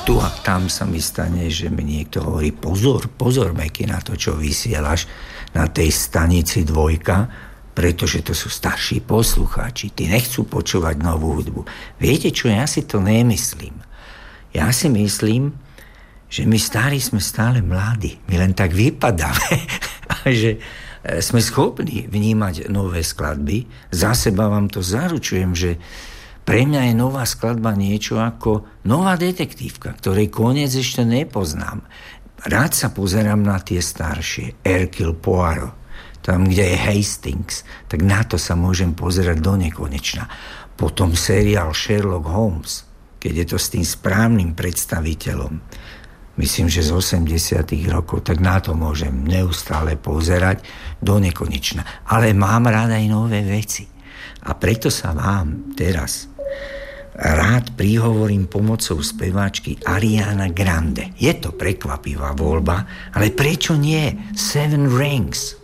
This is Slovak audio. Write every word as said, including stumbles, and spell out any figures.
tu a tam sa mi stane, že mi niekto hovorí pozor, pozor, Meky, na to, čo vysielaš na tej stanici dvojka, pretože to sú starší poslucháči, tí nechcú počúvať novú hudbu. Viete čo, ja si to nemyslím. Ja si myslím, že my starí sme stále mladí, my len tak vypadáme a že sme schopní vnímať nové skladby. Za seba vám to zaručujem, že pre mňa je nová skladba niečo ako nová detektívka, ktorej koniec ešte nepoznám. Rád sa pozerám na tie staršie, Hercule Poirot, tam, kde je Hastings, tak na to sa môžem pozerať do nekonečna. Potom seriál Sherlock Holmes, keď je to s tým správnym predstaviteľom, myslím, že z osemdesiatych rokov, tak na to môžem neustále pozerať do nekonečna. Ale mám rád aj nové veci. A preto sa vám teraz rád prihovorím pomocou speváčky Ariana Grande. Je to prekvapivá voľba, ale prečo nie? Seven Rings.